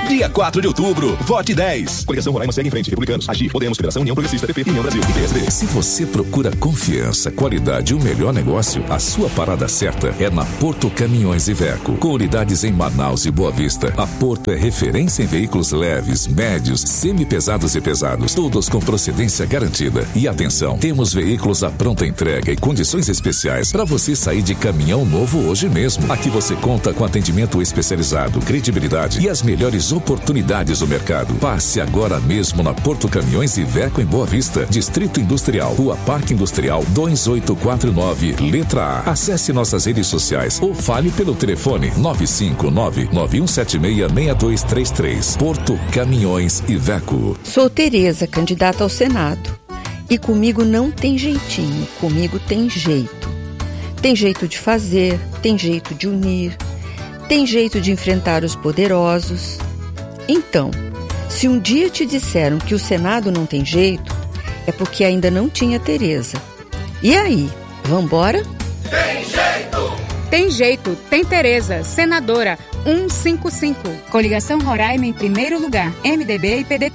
Dia 4 de outubro, vote 10. Coligação Roraima segue em frente. Republicanos, Agir, Podemos, Federação União Progressista, PP, União Brasil e PSD. Se você procura confiança, qualidade e o melhor negócio, a sua parada certa é na Porto Caminhões Iveco. Com unidades em Manaus e Boa Vista, a Porto é referência em veículos leves, médios, semi-pesados e pesados, todos com procedência garantida. E atenção, temos veículos à pronta entrega e condições especiais para você sair de caminhão novo hoje mesmo. Aqui você conta com atendimento especializado, credibilidade e as melhores oportunidades do mercado. Passe agora mesmo na Porto Caminhões Iveco em Boa Vista, Distrito Industrial, Rua Parque Industrial 2849, letra A. Acesse nossas redes sociais ou fale pelo telefone 959-9176-6233. Porto Caminhões Iveco. Sou Tereza, candidata ao Senado. E comigo não tem jeitinho, comigo tem jeito. Tem jeito de fazer, tem jeito de unir, tem jeito de enfrentar os poderosos. Então, se um dia te disseram que o Senado não tem jeito, é porque ainda não tinha Tereza. E aí, vambora? Tem jeito! Tem jeito, tem Tereza, senadora 155. Coligação Roraima em primeiro lugar, MDB e PDT.